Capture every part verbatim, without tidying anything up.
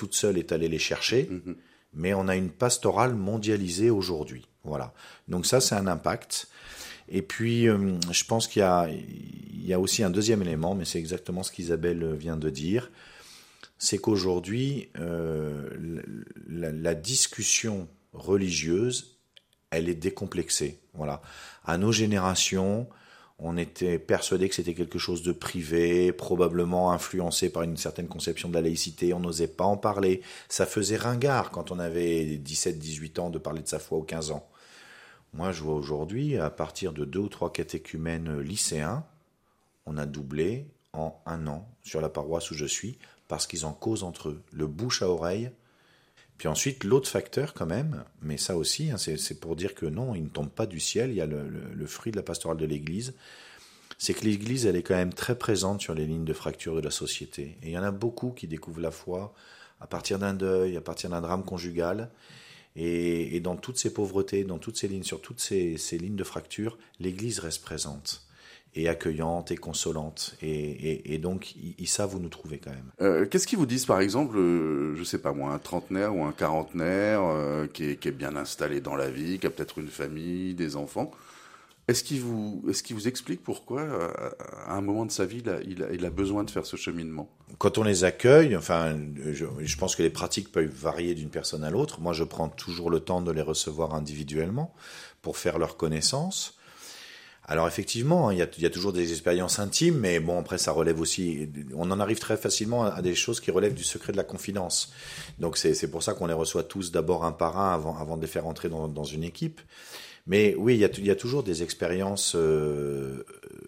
toute seule est allée les chercher, mmh. mais on a une pastorale mondialisée aujourd'hui. Voilà. Donc ça, c'est un impact. Et puis, euh, je pense qu'il y a, il y a aussi un deuxième élément, mais c'est exactement ce qu'Isabelle vient de dire, c'est qu'aujourd'hui, euh, la, la discussion religieuse, elle est décomplexée. Voilà. À nos générations, on était persuadé que c'était quelque chose de privé, probablement influencé par une certaine conception de la laïcité. On n'osait pas en parler. Ça faisait ringard quand on avait dix-sept, dix-huit ans de parler de sa foi ou quinze ans. Moi, je vois aujourd'hui, à partir de deux ou trois catéchumènes lycéens, on a doublé en un an sur la paroisse où je suis, parce qu'ils en causent entre eux, le bouche à oreille. Puis ensuite, l'autre facteur quand même, mais ça aussi, hein, c'est, c'est pour dire que non, il ne tombe pas du ciel, il y a le, le, le fruit de la pastorale de l'Église, c'est que l'Église, elle est quand même très présente sur les lignes de fracture de la société. Et il y en a beaucoup qui découvrent la foi à partir d'un deuil, à partir d'un drame conjugal. Et, et dans toutes ces pauvretés, dans toutes ces lignes, sur toutes ces, ces lignes de fracture, l'Église reste présente. Et accueillante et consolante. Et, et, et donc, ils, ils savent où nous trouver quand même. Euh, qu'est-ce qu'ils vous disent, par exemple, euh, je sais pas moi, un trentenaire ou un quarantenaire euh, qui, est, qui est bien installé dans la vie, qui a peut-être une famille, des enfants. Est-ce qu'ils vous, est-ce qu'ils vous expliquent pourquoi, euh, à un moment de sa vie, il a, il, a, il a besoin de faire ce cheminement ? Quand on les accueille, enfin, je, je pense que les pratiques peuvent varier d'une personne à l'autre. Moi, je prends toujours le temps de les recevoir individuellement pour faire leur connaissance. Alors effectivement, il y, a, il y a toujours des expériences intimes, mais bon, après ça relève aussi, on en arrive très facilement à des choses qui relèvent du secret de la confidence. Donc c'est, c'est pour ça qu'on les reçoit tous d'abord un par un avant, avant de les faire entrer dans, dans une équipe. Mais oui, il y a, il y a toujours des expériences euh,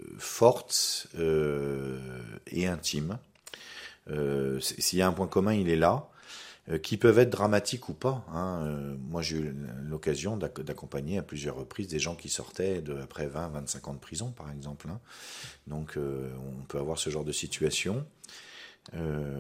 fortes euh, et intimes. Euh, s'il y a un point commun, il est là. Qui peuvent être dramatiques ou pas. Hein. Euh, moi, j'ai eu l'occasion d'accompagner à plusieurs reprises des gens qui sortaient de après vingt, vingt-cinq ans de prison, par exemple. Hein. Donc, euh, on peut avoir ce genre de situation. Euh,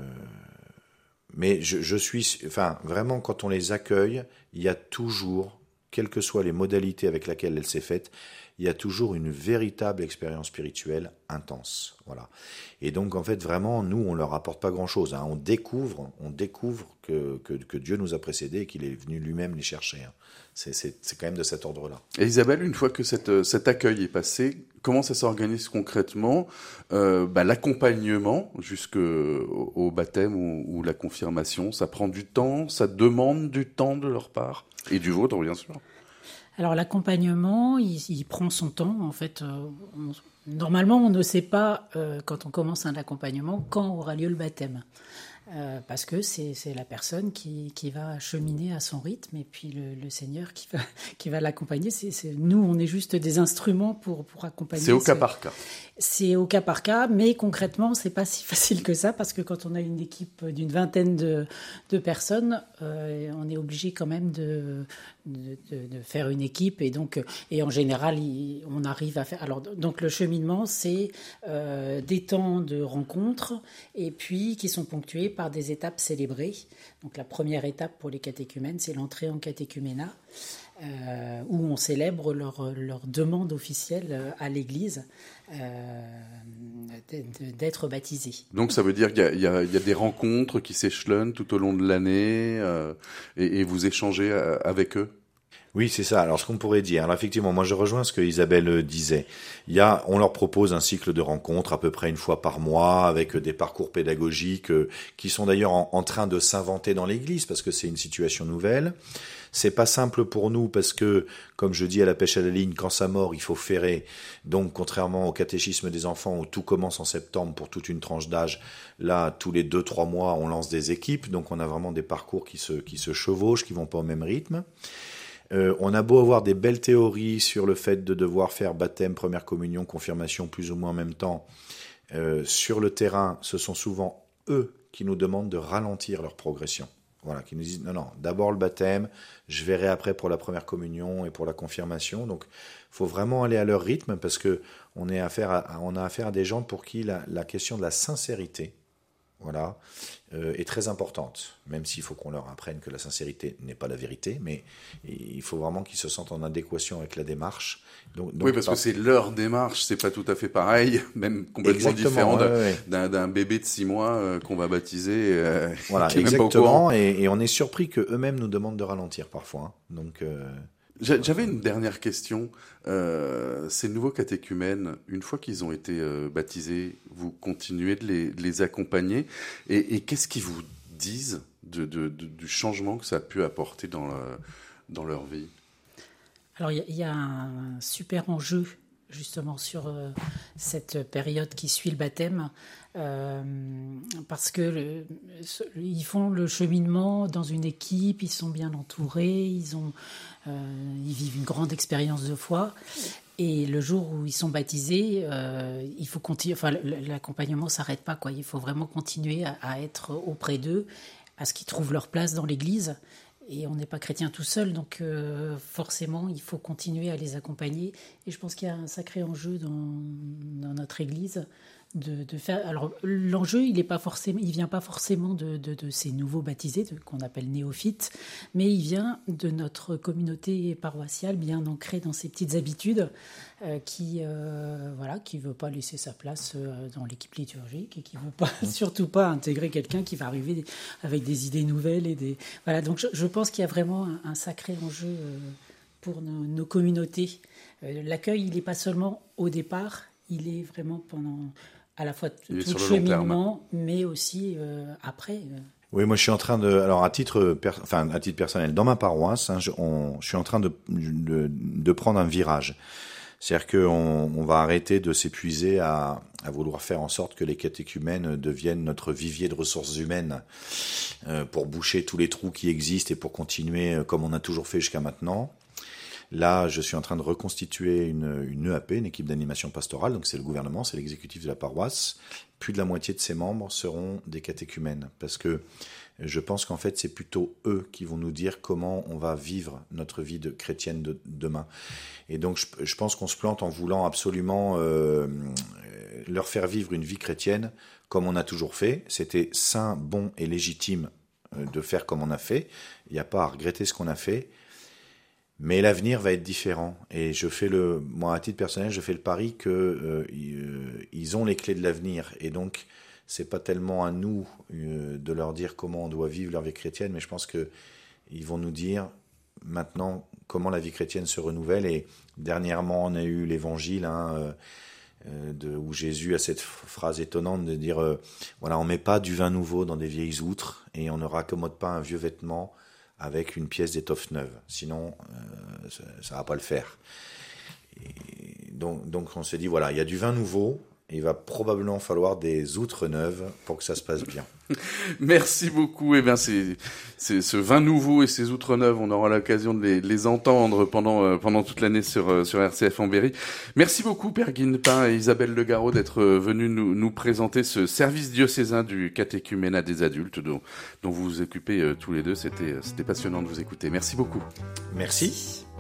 mais je, je suis... Enfin, vraiment, quand on les accueille, il y a toujours, quelles que soient les modalités avec lesquelles elle s'est faite, il y a toujours une véritable expérience spirituelle intense. Voilà. Et donc, en fait, vraiment, nous, on leur apporte pas grand-chose. Hein. On découvre, on découvre que, que, que Dieu nous a précédés et qu'il est venu lui-même les chercher. Hein. C'est, c'est, c'est quand même de cet ordre-là. Et Isabelle, une fois que cette, cet accueil est passé, comment ça s'organise concrètement euh, bah, l'accompagnement jusqu'au au baptême ou, ou la confirmation, ça prend du temps, ça demande du temps de leur part et du vôtre, bien sûr. Alors l'accompagnement, il, il prend son temps. En fait, euh, on, normalement, on ne sait pas euh, quand on commence un accompagnement quand aura lieu le baptême, euh, parce que c'est, c'est la personne qui, qui va cheminer à son rythme et puis le, le Seigneur qui va qui va l'accompagner. C'est, c'est, nous, on est juste des instruments pour pour accompagner. C'est au ce, cas par cas. C'est au cas par cas, mais concrètement, c'est pas si facile que ça parce que quand on a une équipe d'une vingtaine de, de personnes, euh, on est obligé quand même de, de, de, de faire une équipe et donc et en général, il, on arrive à faire. Alors donc le cheminement, c'est euh, des temps de rencontres et puis qui sont ponctués par des étapes célébrées. Donc la première étape pour les catéchumènes, c'est l'entrée en catéchuménat. Euh, où on célèbre leur, leur demande officielle à l'Église euh, d'être baptisés. Donc ça veut dire qu'il y a, il y a, il y a des rencontres qui s'échelonnent tout au long de l'année euh, et, et vous échangez avec eux ? Oui, c'est ça. Alors, ce qu'on pourrait dire, alors effectivement, moi je rejoins ce que Isabelle disait. Il y a, on leur propose un cycle de rencontres à peu près une fois par mois avec des parcours pédagogiques euh, qui sont d'ailleurs en, en train de s'inventer dans l'Église parce que c'est une situation nouvelle. C'est pas simple pour nous parce que, comme je dis à la pêche à la ligne, quand ça mord, il faut ferrer. Donc, contrairement au catéchisme des enfants où tout commence en septembre pour toute une tranche d'âge, là, tous les deux, trois mois, on lance des équipes. Donc, on a vraiment des parcours qui se, qui se chevauchent, qui vont pas au même rythme. Euh, on a beau avoir des belles théories sur le fait de devoir faire baptême, première communion, confirmation plus ou moins en même temps. Euh, sur le terrain, ce sont souvent eux qui nous demandent de ralentir leur progression. Voilà, qui nous disent non, non, d'abord le baptême, je verrai après pour la première communion et pour la confirmation. Donc, il faut vraiment aller à leur rythme parce que on est affaire à, on a affaire à des gens pour qui la, la question de la sincérité, voilà, euh, est très importante, même s'il faut qu'on leur apprenne que la sincérité n'est pas la vérité, mais il faut vraiment qu'ils se sentent en adéquation avec la démarche. Donc, donc, oui, parce par... que c'est leur démarche, c'est pas tout à fait pareil, même complètement exactement, différent ouais, d'un, ouais. d'un, d'un bébé de six mois euh, qu'on va baptiser. Euh, voilà, exactement, et, et on est surpris que eux-mêmes nous demandent de ralentir parfois. Hein. Donc, euh... j'avais une dernière question. Euh, ces nouveaux catéchumènes, une fois qu'ils ont été euh, baptisés, vous continuez de les, de les accompagner, et, et qu'est-ce qu'ils vous disent de, de, de, du changement que ça a pu apporter dans, le, dans leur vie? Alors, il y, y a un super enjeu, justement, sur euh, cette période qui suit le baptême, euh, parce que le, ils font le cheminement dans une équipe, ils sont bien entourés, ils, ont, euh, ils vivent une grande expérience de foi. Et le jour où ils sont baptisés, euh, il faut continuer. Enfin, l'accompagnement ne s'arrête pas, quoi. Il faut vraiment continuer à, à être auprès d'eux, à ce qu'ils trouvent leur place dans l'Église. Et on n'est pas chrétien tout seul, donc euh, forcément, il faut continuer à les accompagner. Et je pense qu'il y a un sacré enjeu dans, dans notre Église de, de faire. Alors, l'enjeu, il est pas forcément, il vient pas forcément de, de, de ces nouveaux baptisés, de, qu'on appelle néophytes, mais il vient de notre communauté paroissiale, bien ancrée dans ses petites habitudes, euh, qui, euh, voilà, qui veut pas laisser sa place euh, dans l'équipe liturgique et qui veut pas, surtout pas intégrer quelqu'un qui va arriver avec des idées nouvelles et des, voilà. Donc, je, je pense qu'il y a vraiment un, un sacré enjeu euh, pour nos, nos communautés. Euh, l'accueil, il n'est pas seulement au départ, il est vraiment pendant à la fois tout le cheminement, mais aussi euh, après. Euh. Oui, moi je suis en train de, alors à titre, per, enfin à titre personnel, dans ma paroisse, hein, je, on, je suis en train de, de, de prendre un virage. C'est-à-dire qu'on on va arrêter de s'épuiser à, à vouloir faire en sorte que les catéchumènes deviennent notre vivier de ressources humaines euh, pour boucher tous les trous qui existent et pour continuer comme on a toujours fait jusqu'à maintenant. Là, je suis en train de reconstituer une, une E A P, une équipe d'animation pastorale, donc c'est le gouvernement, c'est l'exécutif de la paroisse. Plus de la moitié de ses membres seront des catéchumènes, parce que je pense qu'en fait, c'est plutôt eux qui vont nous dire comment on va vivre notre vie de chrétienne de demain. Et donc, je, je pense qu'on se plante en voulant absolument euh, leur faire vivre une vie chrétienne comme on a toujours fait. C'était sain, bon et légitime de faire comme on a fait. Il n'y a pas à regretter ce qu'on a fait. Mais l'avenir va être différent. Et je fais le, moi, à titre personnel, je fais le pari que euh, ils ont les clés de l'avenir. Et donc, c'est pas tellement à nous euh, de leur dire comment on doit vivre leur vie chrétienne, mais je pense que ils vont nous dire maintenant comment la vie chrétienne se renouvelle. Et dernièrement, on a eu l'évangile, hein, euh, de, où Jésus a cette phrase étonnante de dire, euh, voilà, on met pas du vin nouveau dans des vieilles outres et on ne raccommode pas un vieux vêtement avec une pièce d'étoffe neuve, sinon euh, ça ne va pas le faire. Et donc, donc on se dit, voilà, il y a du vin nouveau, et il va probablement falloir des outres neuves pour que ça se passe bien. Merci beaucoup. Eh bien, c'est, c'est ce vin nouveau et ces outres neuves, on aura l'occasion de les, de les entendre pendant, euh, pendant toute l'année sur, euh, sur R C F en Berry. Merci beaucoup, Père Guillepin et Isabelle Legarot, d'être venus nous, nous présenter ce service diocésain du catéchuménat des adultes dont, dont vous vous occupez euh, tous les deux. C'était, c'était passionnant de vous écouter. Merci beaucoup. Merci.